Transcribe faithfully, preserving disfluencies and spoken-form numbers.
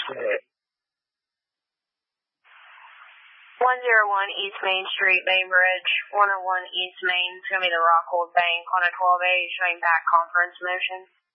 shit. one oh one East Main Street, Bainbridge. one oh one East Main. It's going to be the Rockhold Bank on a twelve A showing back conference motion.